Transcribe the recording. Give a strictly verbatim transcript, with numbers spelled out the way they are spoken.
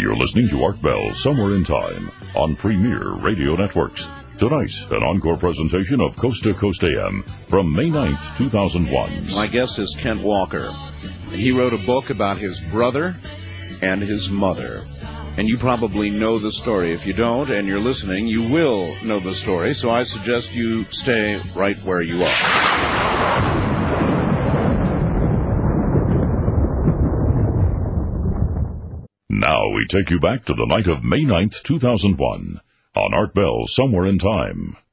You're listening to Art Bell, Somewhere in Time, on Premier Radio Networks. Tonight, an encore presentation of Coast to Coast A M from May ninth, two thousand one. My guest is Kent Walker. He wrote a book about his brother and his mother. And you probably know the story. If you don't and you're listening, you will know the story. So I suggest you stay right where you are. Now we take you back to the night of May ninth, two thousand one, on Art Bell, Somewhere in Time.